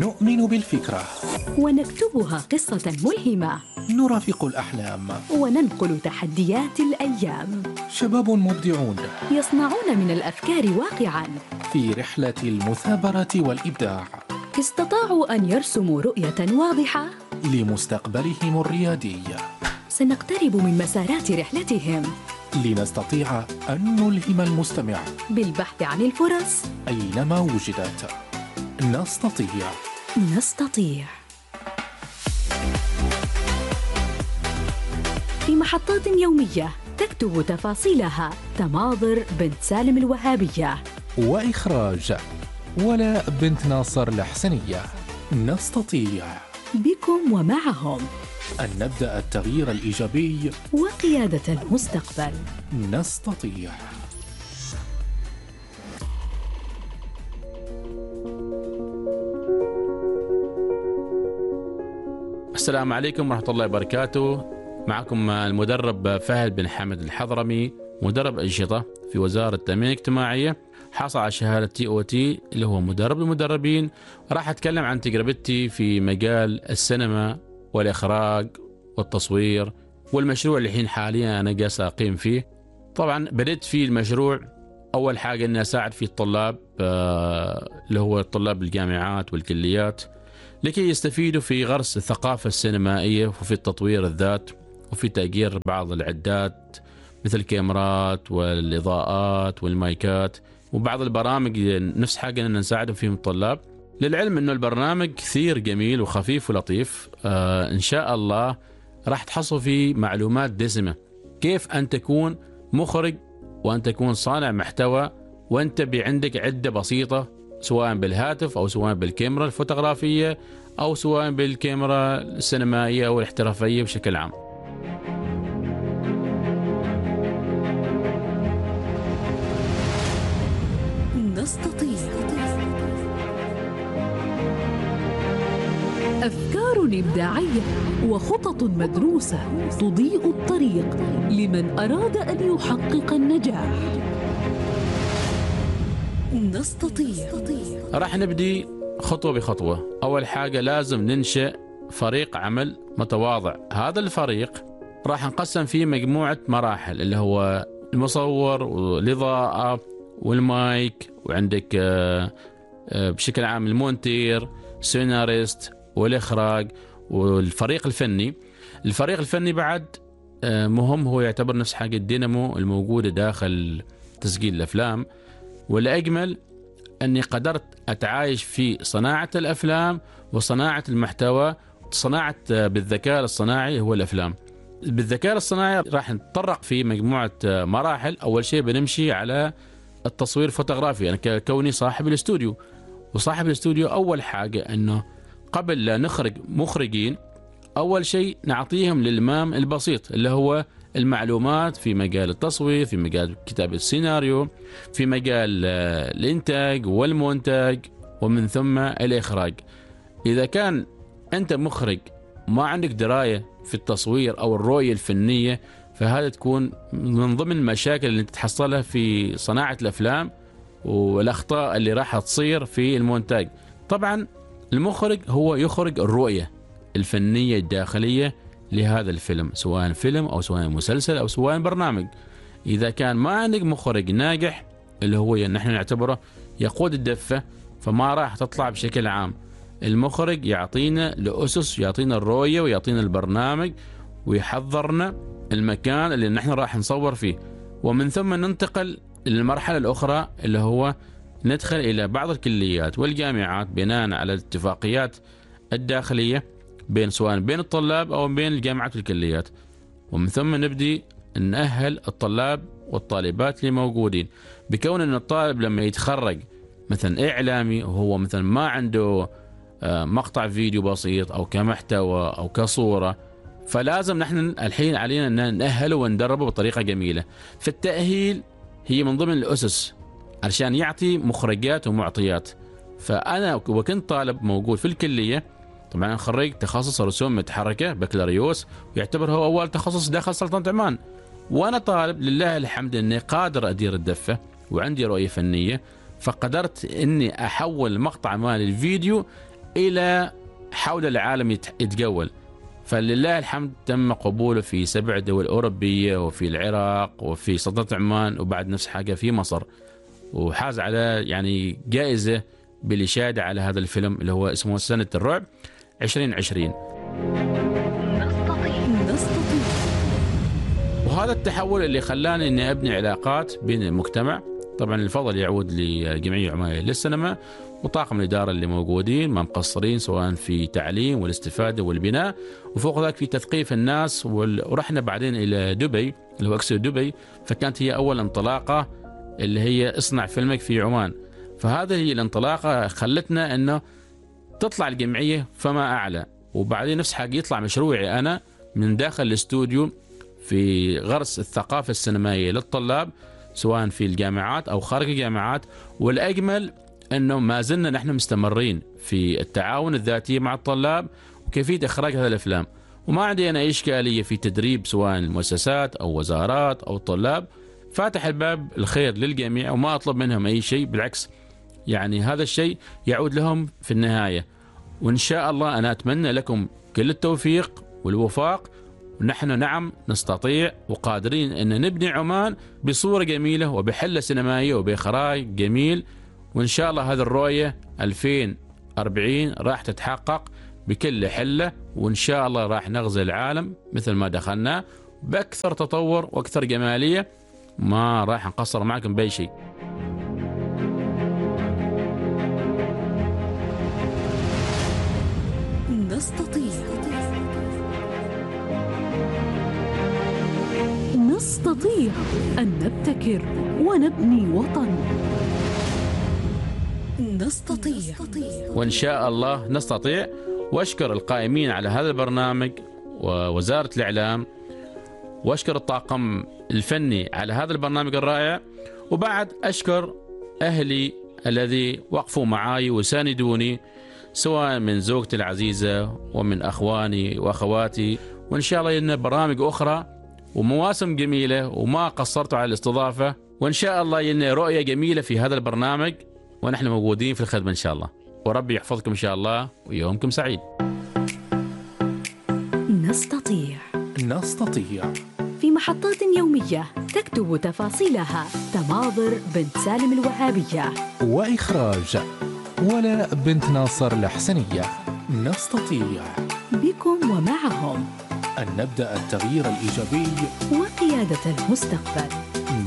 نؤمن بالفكرة ونكتبها قصة ملهمة، نرافق الأحلام وننقل تحديات الأيام. شباب مبدعون يصنعون من الأفكار واقعاً في رحلة المثابرة والإبداع. استطاعوا أن يرسموا رؤية واضحة لمستقبلهم الريادي. سنقترب من مسارات رحلتهم لنستطيع أن نلهم المستمع بالبحث عن الفرص أينما وجدت. نستطيع. في محطات يومية تكتب تفاصيلها تماضر بنت سالم الوهابية، وإخراج ولاء بنت ناصر الحسنية. نستطيع بكم ومعهم أن نبدأ التغيير الإيجابي وقيادة المستقبل. نستطيع. السلام عليكم ورحمة الله وبركاته. معكم المدرب فهد بن حمد الحضرمي، مدرب أنشطة في وزارة التنمية الاجتماعية، حاصل على شهادة TOT اللي هو مدرب المدربين. راح أتكلم عن تجربتي في مجال السينما والإخراج والتصوير والمشروع اللي الحين حاليا أنا جالس أقيم فيه. طبعا بدأت في المشروع أول حاجة أني أساعد في الطلاب اللي هو طلاب الجامعات والكليات لكي يستفيدوا في غرس الثقافة السينمائية وفي التطوير الذات وفي تأجير بعض العدات مثل الكاميرات والإضاءات والمايكات وبعض البرامج نفس حاجة أن نساعدهم فيهم الطلاب. للعلم أنه البرنامج كثير جميل وخفيف ولطيف. إن شاء الله راح تحصل فيه معلومات دسمة كيف أن تكون مخرج وأن تكون صانع محتوى وأنت عندك عدة بسيطة، سواء بالهاتف أو سواء بالكاميرا الفوتوغرافية أو سواء بالكاميرا السينمائية أو الاحترافية بشكل عام. نستطيع. أفكار إبداعية وخطط مدروسة تضيء الطريق لمن أراد أن يحقق النجاح. نستطيع. راح نبدي خطوة بخطوة. أول حاجة لازم ننشئ فريق عمل متواضع. هذا الفريق راح نقسم فيه مجموعة مراحل اللي هو المصور والإضاءة والمايك، وعندك بشكل عام المونتير، سيناريست، والإخراج، والفريق الفني. الفريق الفني بعد مهم، هو يعتبر نفس حاجة الدينامو الموجودة داخل تسجيل الأفلام. والأجمل أني قدرت أتعايش في صناعة الأفلام وصناعة المحتوى، صناعة بالذكاء الصناعي هو الأفلام. بالذكاء الصناعي راح نتطرق في مجموعة مراحل. أول شيء بنمشي على التصوير الفوتوغرافي. أنا كوني صاحب الاستوديو، وصاحب الاستوديو أول حاجة أنه قبل لا نخرج مخرجين أول شيء نعطيهم الإلمام البسيط اللي هو المعلومات في مجال التصوير، في مجال كتابة السيناريو، في مجال الإنتاج والمونتاج، ومن ثم الإخراج. إذا كان أنت مخرج ما عندك دراية في التصوير أو الرؤية الفنية، فهذا تكون من ضمن المشاكل اللي تتحصلها في صناعة الأفلام والأخطاء اللي راح تصير في المونتاج. طبعا المخرج هو يخرج الرؤية الفنية الداخلية لهذا الفيلم، سواء فيلم أو سواء مسلسل أو سواء برنامج. إذا كان ما عندك مخرج ناجح اللي هو نحن نعتبره يقود الدفة، فما راح تطلع بشكل عام. المخرج يعطينا الأسس، يعطينا الرؤية، ويعطينا البرنامج، ويحضرنا المكان اللي نحن راح نصور فيه، ومن ثم ننتقل للمرحلة الأخرى اللي هو ندخل إلى بعض الكليات والجامعات بناء على الاتفاقيات الداخلية سواء بين الطلاب أو بين الجامعات والكليات، ومن ثم نبدي نأهل الطلاب والطالبات اللي موجودين. بكون أن الطالب لما يتخرج مثلا إعلامي وهو مثلا ما عنده مقطع فيديو بسيط أو كمحتوى أو كصورة، فلازم نحن الحين علينا أن نأهله وندربه بطريقة جميلة. فالتأهيل هي من ضمن الأسس علشان يعطي مخرجات ومعطيات. فأنا وكنت طالب موجود في الكلية، طبعا خريج تخصص رسوم متحركة بكالوريوس، ويعتبر هو أول تخصص داخل سلطنة عمان. وأنا طالب لله الحمد أني قادر أدير الدفة وعندي رؤية فنية، فقدرت أني أحول مقطع مال الفيديو إلى حول العالم يتجول. فلله الحمد تم قبوله في 7 دول أوروبية، وفي العراق، وفي سلطنة عمان، وبعد نفس حاجة في مصر. وحاز على يعني جائزة بالإشادة على هذا الفيلم اللي هو اسمه سنة الرعب 2020. وهذا التحول اللي خلاني اني ابني علاقات بين المجتمع. طبعا الفضل يعود لجمعية عماية للسينما وطاقم الإدارة اللي موجودين ما مقصرين، سواء في تعليم والاستفادة والبناء، وفوق ذلك في تثقيف الناس. ورحنا بعدين إلى دبي اللي هو أكسو دبي، فكانت هي أول انطلاقة اللي هي اصنع فيلمك في عمان. فهذه هي الانطلاقة خلتنا أنه تطلع الجمعية فما أعلى. وبعدين نفس حاجة يطلع مشروعي أنا من داخل الاستوديو في غرس الثقافة السينمائية للطلاب، سواء في الجامعات أو خارج الجامعات. والأجمل أنه ما زلنا نحن مستمرين في التعاون الذاتي مع الطلاب وكيفية إخراج هذه الأفلام. وما عندي أنا إشكالية في تدريب سواء المؤسسات أو وزارات أو الطلاب. فاتح الباب الخير للجميع وما أطلب منهم أي شيء، بالعكس يعني هذا الشيء يعود لهم في النهاية. وإن شاء الله أنا أتمنى لكم كل التوفيق والوفاق. ونحن نعم نستطيع وقادرين أن نبني عمان بصورة جميلة وبحلة سينمائية وبإخراج جميل. وإن شاء الله هذه الرؤية 2040 راح تتحقق بكل حلة، وإن شاء الله راح نغزو العالم مثل ما دخلنا بأكثر تطور وأكثر جمالية. ما راح نقصر معكم بأي شيء. نستطيع أن نبتكر ونبني وطن. نستطيع. وإن شاء الله نستطيع. وأشكر القائمين على هذا البرنامج ووزارة الإعلام، وأشكر الطاقم الفني على هذا البرنامج الرائع. وبعد أشكر أهلي الذي وقفوا معي وساندوني، سواء من زوجتي العزيزة ومن أخواني وأخواتي. وإن شاء الله لنا برامج أخرى ومواسم جميلة وما قصرتوا على الاستضافة. وإن شاء الله لنا رؤية جميلة في هذا البرنامج، ونحن موجودين في الخدمة إن شاء الله. وربي يحفظكم إن شاء الله ويومكم سعيد. نستطيع. في محطات يومية تكتب تفاصيلها تماظر بنت سالم الوهابية، وإخراج ولاء بنت ناصر الحسنية. نستطيع بكم ومعهم أن نبدأ التغيير الإيجابي وقيادة المستقبل.